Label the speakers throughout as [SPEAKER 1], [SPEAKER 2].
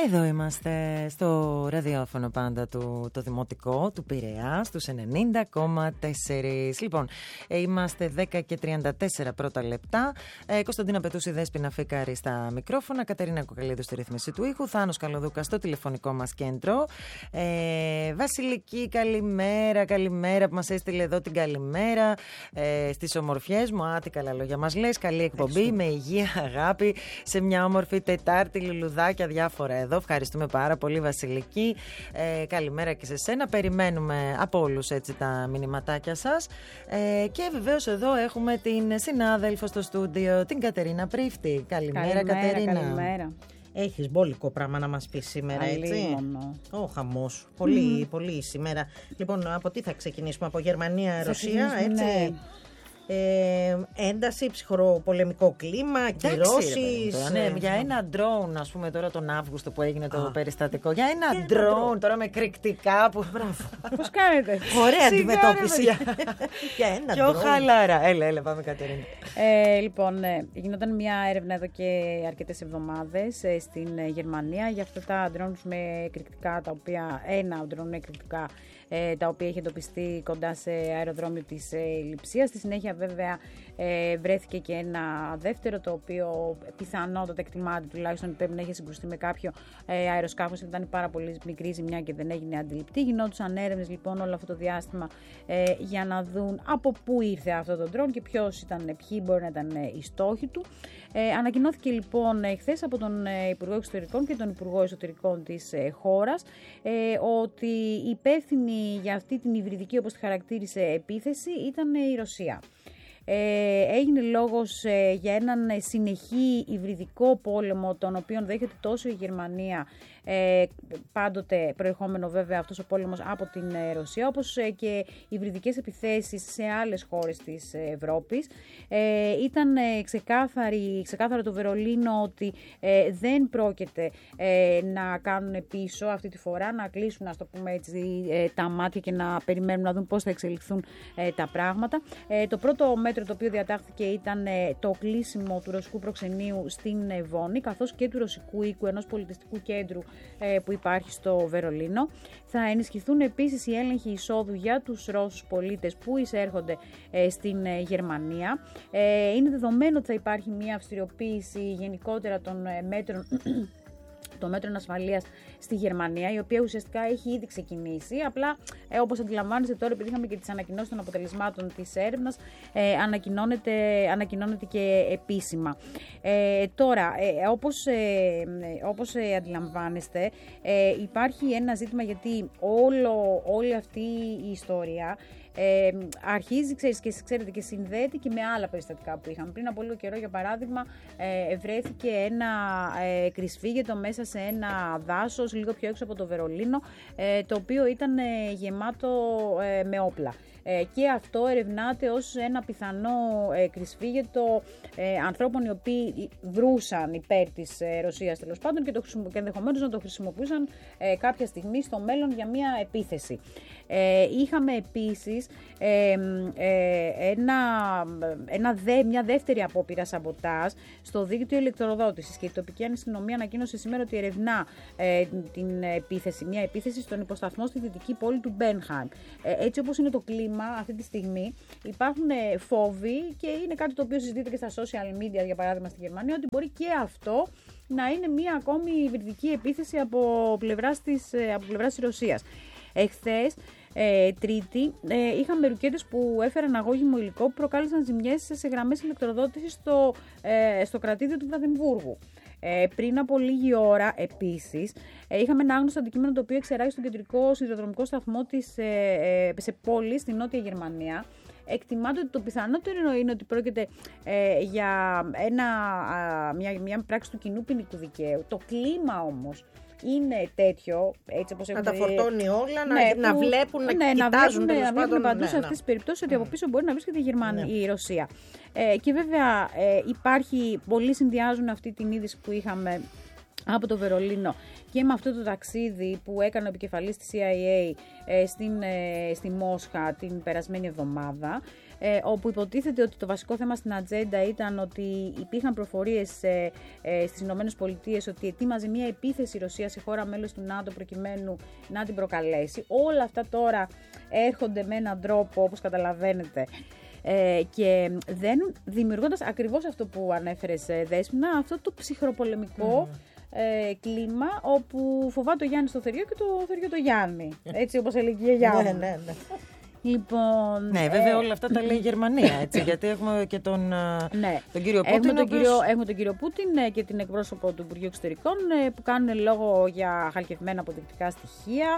[SPEAKER 1] Εδώ είμαστε στο ραδιόφωνο πάντα το δημοτικό του Πειραιά στους 90,4. Λοιπόν, είμαστε 10 και 34 πρώτα λεπτά. Κωνσταντίνα Πετούση, Δέσποινα Φίκαρη στα μικρόφωνα, Κατερίνα Κοκαλίδου στη ρύθμιση του ήχου, Θάνος Καλοδούκα στο τηλεφωνικό μας κέντρο. Βασιλική, καλημέρα, καλημέρα που μας έστειλε εδώ την καλημέρα στις ομορφιές μου. Τι καλά λόγια μας λες. Καλή εκπομπή με υγεία, αγάπη, σε μια όμορφη Τετάρτη, λουλουδάκια διάφορα εδώ. Ευχαριστούμε πάρα πολύ, Βασιλική. Καλημέρα και σε σένα. Περιμένουμε από όλους έτσι τα μηνυματάκια σας. Και βεβαίως εδώ έχουμε την συνάδελφο στο στούντιο, την Κατερίνα Πρίφτη. Καλημέρα, Κατερίνα.
[SPEAKER 2] Καλημέρα.
[SPEAKER 3] Έχεις μπόλικο πράγμα να μας πεις σήμερα, έτσι. Χαμός. Πολύ σήμερα. Λοιπόν, από τι θα ξεκινήσουμε? Από Γερμανία, Ρωσία, έτσι.
[SPEAKER 2] Ναι.
[SPEAKER 3] Ένταση, ψυχροπολεμικό κλίμα, κυρώσεις.
[SPEAKER 1] Ναι, για ένα ντρόουν, ας πούμε, τώρα τον Αύγουστο που έγινε το περιστατικό. Για ένα ντρόουν τώρα με κρυκτικά που.
[SPEAKER 3] Μπράβο.
[SPEAKER 2] Πώς κάνετε?
[SPEAKER 3] Ωραία αντιμετώπιση. Για ένα
[SPEAKER 1] πιο
[SPEAKER 3] ντρόουν.
[SPEAKER 1] χαλάρα. Έλα, πάμε, Κατερίνα.
[SPEAKER 2] Λοιπόν, γινόταν μια έρευνα εδώ και αρκετές εβδομάδες στην Γερμανία για αυτά τα ντρόουν με εκρηκτικά, τα οποία ένα ντρόουν με εκρηκτικά, τα οποία είχε εντοπιστεί κοντά σε αεροδρόμιο της Λειψίας. Στη συνέχεια βέβαια βρέθηκε και ένα δεύτερο, το οποίο πιθανότατα εκτιμάται τουλάχιστον πρέπει να είχε συγκρουστεί με κάποιο αεροσκάφος. Ήταν πάρα πολύ μικρή ζημιά και δεν έγινε αντιληπτή. Γινόντουσαν έρευνες λοιπόν όλο αυτό το διάστημα για να δουν από πού ήρθε αυτό το ντρόουν και ποιοι μπορεί να ήταν οι στόχοι του. Ανακοινώθηκε λοιπόν χθες από τον Υπουργό Εξωτερικών και τον Υπουργό Εσωτερικών της χώρας ότι η υπεύθυνη για αυτή την υβριδική, όπως τη χαρακτήρισε, επίθεση ήταν η Ρωσία. Έγινε λόγος για έναν συνεχή υβριδικό πόλεμο, τον οποίο δέχεται τόσο η Γερμανία, πάντοτε προερχόμενο βέβαια αυτός ο πόλεμος από την Ρωσία, όπως και υβριδικές επιθέσεις σε άλλες χώρες της Ευρώπης. Ήταν ξεκάθαρο το Βερολίνο ότι δεν πρόκειται να κάνουν πίσω αυτή τη φορά, να κλείσουν, ας το πούμε έτσι, τα μάτια και να περιμένουν να δουν πώς θα εξελιχθούν τα πράγματα. Το πρώτο μέτρο το οποίο διατάχθηκε ήταν το κλείσιμο του ρωσικού προξενείου στην Βόνη, καθώς και του ρωσικού οίκου, ενός πολιτιστικού κέντρου που υπάρχει στο Βερολίνο. Θα ενισχυθούν επίσης οι έλεγχοι εισόδου για τους Ρώσους πολίτες που εισέρχονται στην Γερμανία. Είναι δεδομένο ότι θα υπάρχει μια αυστηροποίηση γενικότερα των μέτρων ασφαλείας στη Γερμανία, η οποία ουσιαστικά έχει ήδη ξεκινήσει. Απλά, όπως αντιλαμβάνεστε τώρα, επειδή είχαμε και τις ανακοινώσεις των αποτελεσμάτων της έρευνας, ανακοινώνεται και επίσημα. Τώρα, όπως αντιλαμβάνεστε, υπάρχει ένα ζήτημα, γιατί όλη αυτή η ιστορία αρχίζει, ξέρετε, και συνδέεται και με άλλα περιστατικά που είχαμε. Πριν από λίγο καιρό, για παράδειγμα, βρέθηκε ένα κρυσφύγετο μέσα σε ένα δάσος λίγο πιο έξω από το Βερολίνο, το οποίο ήταν γεμάτο με όπλα. Και αυτό ερευνάται ως ένα πιθανό κρυσφύγετο ανθρώπων οι οποίοι βρούσαν υπέρ της Ρωσίας, τέλος πάντων, και ενδεχομένως να το χρησιμοποιούσαν κάποια στιγμή στο μέλλον για μια επίθεση. Είχαμε επίσης μια δεύτερη απόπειρα σαμποτάζ στο δίκτυο ηλεκτροδότησης, και η τοπική αστυνομία ανακοίνωσε σήμερα ότι ερευνά μια επίθεση στον υποσταθμό στη δυτική πόλη του Μπένχαμ. Έτσι όπως είναι το κλίμα αυτή τη στιγμή, υπάρχουν φόβοι, και είναι κάτι το οποίο συζητείται και στα social media, για παράδειγμα στη Γερμανία, ότι μπορεί και αυτό να είναι μια ακόμη υβριδική επίθεση από πλευράς της Ρωσίας. Εχθές, Τρίτη, είχαμε ρουκέτες που έφεραν αγώγιμο υλικό που προκάλεσαν ζημιές σε γραμμές ηλεκτροδότησης στο κρατήδιο του Βραδεμβούργου. Πριν από λίγη ώρα, επίσης, είχαμε ένα άγνωστο αντικείμενο το οποίο εξερράγει στον κεντρικό σιδηροδρομικό σταθμό σε πόλη στη Νότια Γερμανία. Εκτιμάται ότι το πιθανότερο είναι ότι πρόκειται για μια πράξη του κοινού ποινικού δικαίου. Το κλίμα όμως είναι τέτοιο, έτσι όπως
[SPEAKER 3] να τα φορτώνει όλα, να βλέπουν, να
[SPEAKER 2] κοιτάζουν παντού σε αυτές τις περιπτώσεις, ότι από πίσω μπορεί να βρίσκεται η Ρωσία. Και βέβαια πολλοί συνδυάζουν αυτή την είδηση που είχαμε από το Βερολίνο και με αυτό το ταξίδι που έκανε ο επικεφαλής της CIA στη Μόσχα την περασμένη εβδομάδα. όπου υποτίθεται ότι το βασικό θέμα στην ατζέντα ήταν ότι υπήρχαν προφορίες στις ΗΠΑ ότι ετοίμαζε μια επίθεση η Ρωσία σε χώρα μέλος του ΝΑΤΟ προκειμένου να την προκαλέσει. Όλα αυτά τώρα έρχονται με έναν τρόπο, όπως καταλαβαίνετε, και δημιουργώντας ακριβώς αυτό που ανέφερες, Δέσποινα, αυτό το ψυχροπολεμικό κλίμα, όπου φοβάται το Γιάννη στο θεριό και το θεριό το Γιάννη. Έτσι όπως έλεγε η γιαγιά μου.
[SPEAKER 3] Ναι.
[SPEAKER 2] Λοιπόν,
[SPEAKER 1] ναι, βέβαια όλα αυτά τα λέει η Γερμανία, έτσι, γιατί έχουμε και τον κύριο Πούτιν.
[SPEAKER 2] Έχουμε τον κύριο Πούτιν και την εκπρόσωπο του Υπουργείου Εξωτερικών που κάνουν λόγο για χαλκευμένα αποδεικτικά στοιχεία,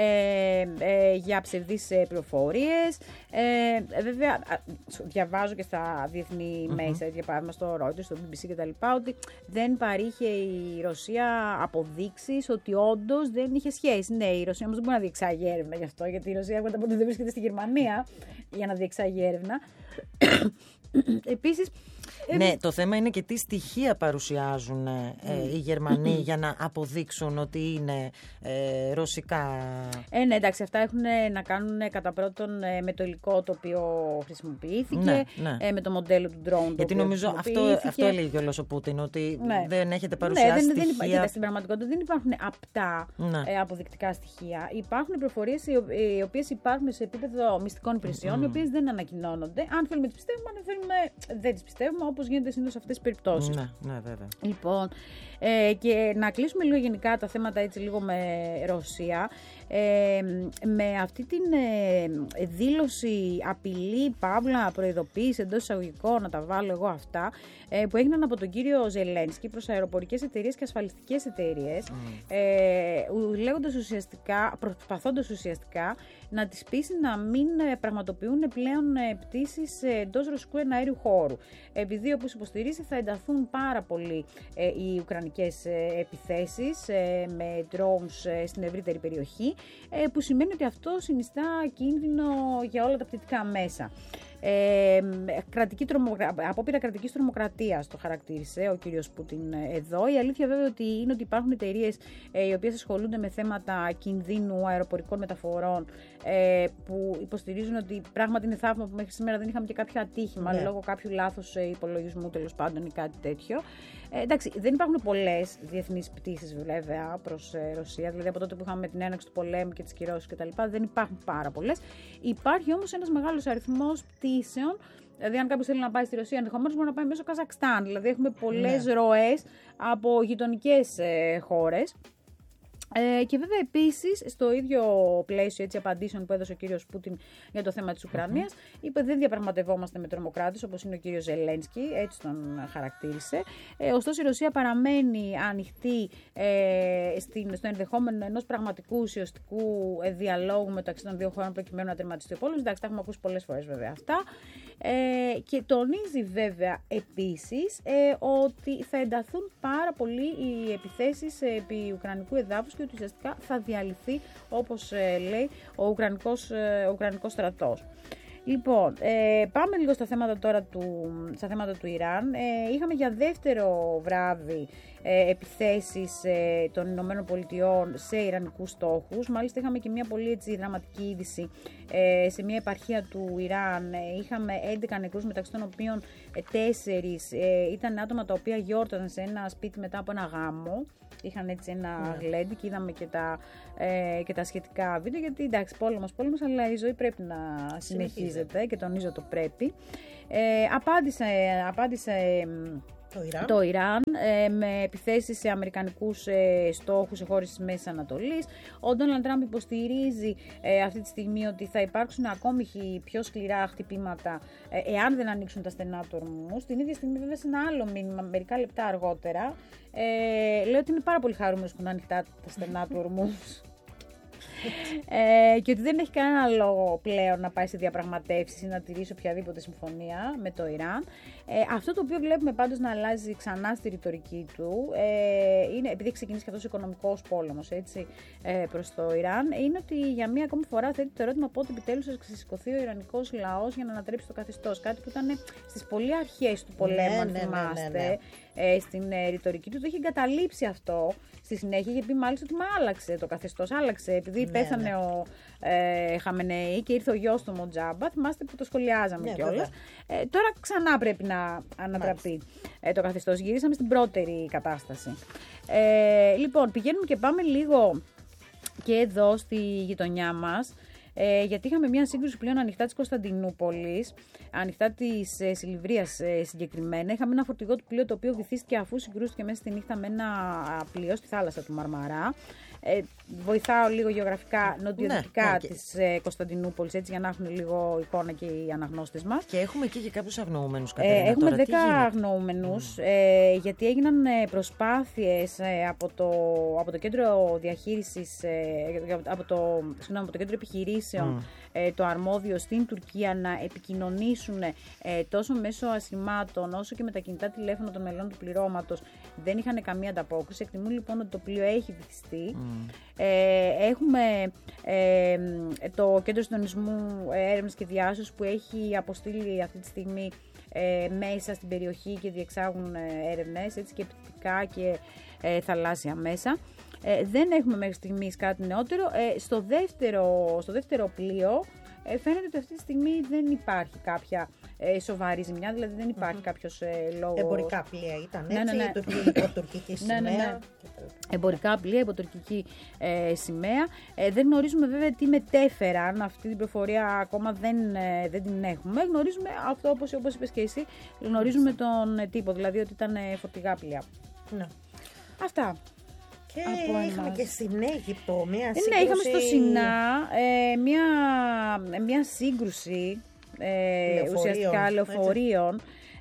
[SPEAKER 2] για ψευδείς πληροφορίες. Βέβαια, διαβάζω και στα διεθνή μέσα, για παράδειγμα στο Reuters, στο BBC κτλ., ότι δεν παρήχε η Ρωσία αποδείξεις ότι όντως δεν είχε σχέση. Ναι, η Ρωσία όμως δεν μπορεί να διεξάγει έρευνα γι' αυτό, γιατί η Ρωσία δεν βρίσκεται στη Γερμανία για να διεξάγει έρευνα. Επίσης,
[SPEAKER 1] ναι, το θέμα είναι και τι στοιχεία παρουσιάζουν οι Γερμανοί για να αποδείξουν ότι είναι ρωσικά.
[SPEAKER 2] Ναι, εντάξει, αυτά έχουν να κάνουν κατά πρώτον με το υλικό το οποίο χρησιμοποιήθηκε, με το μοντέλο του drone.
[SPEAKER 1] Γιατί νομίζω αυτό έλεγε όλος ο Πούτιν, ότι δεν έχετε παρουσιάσει στοιχεία.
[SPEAKER 2] Κοίτα, στην πραγματικότητα δεν υπάρχουν απτά αποδεικτικά στοιχεία. Υπάρχουν πληροφορίες οι οποίες υπάρχουν σε επίπεδο μυστικών υπηρεσιών, οι οποίες δεν ανακοινώνονται. Αν θέλουμε τις πιστεύουμε, αν θέλουμε δεν τις πιστεύουμε, όπως γίνεται συνήθως σε αυτές τις περιπτώσεις.
[SPEAKER 1] Ναι, βέβαια.
[SPEAKER 2] Λοιπόν, και να κλείσουμε λίγο γενικά τα θέματα έτσι λίγο με Ρωσία. Με αυτή την δήλωση, απειλή, παύλα, προειδοποίηση εντός εισαγωγικών, να τα βάλω εγώ αυτά, που έγιναν από τον κύριο Ζελένσκι προς αεροπορικές εταιρείες και ασφαλιστικές εταιρείες, λέγοντας προσπαθώντας ουσιαστικά να τις πείσει να μην πραγματοποιούν πλέον πτήσεις εντός ρωσικού εναέριου χώρου. Επειδή, όπως υποστηρίζει, θα ενταθούν πάρα πολύ οι ουκρανικές επιθέσεις με drones στην ευρύτερη περιοχή, που σημαίνει ότι αυτό συνιστά κίνδυνο για όλα τα πτυτικά μέσα. Απόπειρα κρατικής τρομοκρατίας το χαρακτήρισε ο κύριος Πούτιν εδώ. Η αλήθεια βέβαια είναι ότι υπάρχουν εταιρείες οι οποίες ασχολούνται με θέματα κινδύνου αεροπορικών μεταφορών, που υποστηρίζουν ότι πράγματι είναι θαύμα που μέχρι σήμερα δεν είχαμε και κάποιο ατύχημα λόγω κάποιου λάθος υπολογισμού, τέλος πάντων, ή κάτι τέτοιο. Εντάξει, δεν υπάρχουν πολλές διεθνείς πτήσεις βέβαια προς Ρωσία, δηλαδή από τότε που είχαμε την έναρξη του πολέμου και τις κυρώσεις κτλ. Δεν υπάρχουν πάρα πολλές. Υπάρχει όμως ένας μεγάλος αριθμός πτήσεων. Δηλαδή, αν κάποιος θέλει να πάει στη Ρωσία, ενδεχομένως μπορεί να πάει μέσω Καζακστάν. Δηλαδή, έχουμε πολλές ροές από γειτονικές χώρες. Και βέβαια επίσης στο ίδιο πλαίσιο έτσι, απαντήσεων που έδωσε ο κύριος Πούτιν για το θέμα της Ουκρανίας, είπε δεν διαπραγματευόμαστε με τρομοκράτες όπως είναι ο κύριος Ζελένσκι, έτσι τον χαρακτήρισε. Ωστόσο η Ρωσία παραμένει ανοιχτή στο ενδεχόμενο ενός πραγματικού ουσιαστικού διαλόγου μεταξύ των δύο χωρών προκειμένου να τερματιστεί ο πόλεμος. Εντάξει, τα έχουμε ακούσει πολλές φορές βέβαια αυτά. Και τονίζει βέβαια επίσης ότι θα ενταθούν πάρα πολύ οι επιθέσεις επί ουκρανικού εδάφους και ότι ουσιαστικά θα διαλυθεί, όπως λέει, ο Ουκρανικός στρατός. Λοιπόν, πάμε λίγο στα θέματα τώρα του Ιράν. Είχαμε για δεύτερο βράδυ επιθέσεις των Ηνωμένων Πολιτειών σε ιρανικούς στόχους. Μάλιστα είχαμε και μια πολύ έτσι, δραματική είδηση σε μια επαρχία του Ιράν. Είχαμε 11 νεκρούς, μεταξύ των οποίων 4 ήταν άτομα τα οποία γιόρταζαν σε ένα σπίτι μετά από ένα γάμο. Είχαν έτσι ένα γλέντι και είδαμε και τα σχετικά βίντεο, γιατί εντάξει, πόλεμος, αλλά η ζωή πρέπει να συνεχίζεται και τονίζω το πρέπει. Απάντησε το Ιράν με επιθέσεις σε αμερικανικούς στόχους σε χώρες της Μέσης Ανατολής. Ο Ντόναλντ Τραμπ υποστηρίζει αυτή τη στιγμή ότι θα υπάρξουν ακόμη πιο σκληρά χτυπήματα εάν δεν ανοίξουν τα στενά του ορμούς. Την ίδια στιγμή βέβαια σε ένα άλλο μήνυμα μερικά λεπτά αργότερα λέει ότι είναι πάρα πολύ χαρούμενος που είναι ανοιχτά τα στενά του ορμούς. Και ότι δεν έχει κανένα λόγο πλέον να πάει σε διαπραγματεύσεις ή να τηρήσει οποιαδήποτε συμφωνία με το Ιράν. Αυτό το οποίο βλέπουμε πάντως να αλλάζει ξανά στη ρητορική του, είναι, επειδή έχει ξεκινήσει και αυτός ο οικονομικός πόλεμος προς το Ιράν, είναι ότι για μία ακόμη φορά θέτει το ερώτημα πότε επιτέλους θα ξεσηκωθεί ο Ιρανικός λαός για να ανατρέψει το καθεστώς. Κάτι που ήταν στις πολύ αρχές του πολέμου, αν θυμάστε. στην ρητορική του, το είχε εγκαταλείψει αυτό στη συνέχεια, γιατί μάλιστα ότι άλλαξε το καθεστώς, άλλαξε, επειδή πέθανε ο Χαμενεή και ήρθε ο γιος του Μοτζάμπα, θυμάστε που το σχολιάζαμε κιόλας. Τώρα ξανά πρέπει να ανατραπεί το καθεστώς, γυρίσαμε στην πρώτερη κατάσταση. Λοιπόν, πηγαίνουμε και πάμε λίγο και εδώ στη γειτονιά μας, γιατί είχαμε μια σύγκρουση πλέον ανοιχτά της Κωνσταντινούπολης, ανοιχτά της Σιλιβρίας συγκεκριμένα. Είχαμε ένα φορτηγό του πλοίου το οποίο βυθίστηκε αφού συγκρούστηκε μέσα στη νύχτα με ένα πλοίο στη θάλασσα του Μαρμαρά. Βοηθάω λίγο γεωγραφικά νοτιοδυτικά της Κωνσταντινούπολης, έτσι, για να έχουν λίγο εικόνα και οι αναγνώστες μας.
[SPEAKER 1] Και έχουμε εκεί και κάποιους αγνοούμενους, Κατερίνα.
[SPEAKER 2] Έχουμε 10 αγνοούμενους, γιατί έγιναν προσπάθειες από το κέντρο διαχείρισης, από το κέντρο επιχειρήσεων, το αρμόδιο στην Τουρκία, να επικοινωνήσουν τόσο μέσω ασημάτων όσο και με τα κινητά τηλέφωνα των μελών του πληρώματος. Δεν είχαν καμία ανταπόκριση. Εκτιμούν λοιπόν ότι το πλοίο έχει βυθιστεί. Έχουμε το Κέντρο Συντονισμού Έρευνας και Διάσωσης που έχει αποστείλει αυτή τη στιγμή μέσα στην περιοχή και διεξάγουν έρευνες, έτσι, και επιτυπικά και θαλάσσια μέσα. Δεν έχουμε μέχρι στιγμής κάτι νεότερο. Στο δεύτερο πλοίο φαίνεται ότι αυτή τη στιγμή δεν υπάρχει κάποια σοβαρή ζημιά, δηλαδή δεν υπάρχει κάποιος λόγος.
[SPEAKER 3] Εμπορικά πλοία ήταν, έτσι, υποτουρκική σημαία.
[SPEAKER 2] Εμπορικά πλοία, υποτουρκική σημαία. Δεν γνωρίζουμε βέβαια τι μετέφεραν, αυτή την πληροφορία ακόμα δεν την έχουμε. Γνωρίζουμε αυτό, όπως είπες και εσύ, γνωρίζουμε τον τύπο, δηλαδή ότι ήταν φορτηγά πλοία.
[SPEAKER 3] Ναι.
[SPEAKER 2] Αυτά.
[SPEAKER 3] Και είχαμε και στην Αίγυπτο μια σύγκρουση.
[SPEAKER 2] Ναι, είχαμε στο Σινά μια σύγκρουση ουσιαστικά λεωφορείων.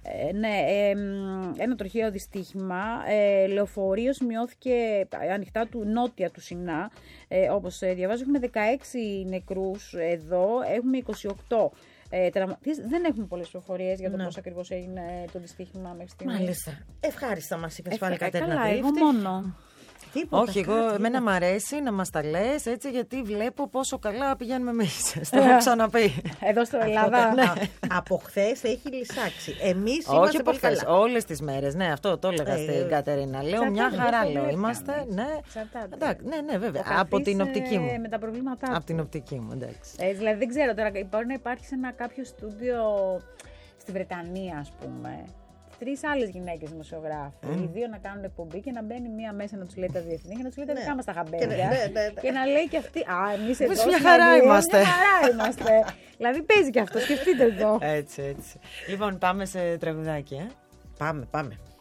[SPEAKER 2] Ένα τροχαίο δυστύχημα. Λεωφορείο σημειώθηκε ανοιχτά νότια του Σινά. Όπως διαβάζω, έχουμε 16 νεκρούς εδώ, έχουμε 28 τραυματίες. Δεν έχουμε πολλές πληροφορίες για το πώς ακριβώς έγινε το δυστύχημα μέχρι στιγμής.
[SPEAKER 3] Μάλιστα. Ευχάριστα μας είπες πάλι, Κατερίνα.
[SPEAKER 2] Καλά, εγώ μόνο.
[SPEAKER 1] Όχι, εμένα μου αρέσει να μας τα λες, έτσι, γιατί βλέπω πόσο καλά πηγαίνουμε εμείς. Το έχω ξαναπεί.
[SPEAKER 2] Εδώ στην Ελλάδα.
[SPEAKER 3] Από χθες έχει λυσάξει. Εμείς είμαστε πολύ καλά.
[SPEAKER 1] Όλες τις μέρες. Ναι, αυτό το έλεγα στην Κατερίνα. Λέω μια χαρά, λέω. Είμαστε. Ναι, βέβαια. Από την οπτική μου.
[SPEAKER 2] Με τα προβλήματά του.
[SPEAKER 1] Από την οπτική μου, εντάξει.
[SPEAKER 2] Δηλαδή δεν ξέρω τώρα, μπορεί να υπάρχει σε κάποιο στούντιο στη Βρετανία, ας πούμε. 3 άλλες γυναίκες δημοσιογράφοι. Οι 2 να κάνουν εκπομπή και να μπαίνει μία μέσα να τους λέει τα διεθνή και να τους λέει τα δικά μας τα χαμπέρια. Και να λέει και αυτή. Εμείς εδώ.
[SPEAKER 1] Μια χαρά είμαστε.
[SPEAKER 2] Μια χαρά είμαστε. Δηλαδή παίζει και αυτό, σκεφτείτε εδώ.
[SPEAKER 1] Έτσι. Λοιπόν, πάμε σε τραγουδάκι,
[SPEAKER 3] Πάμε.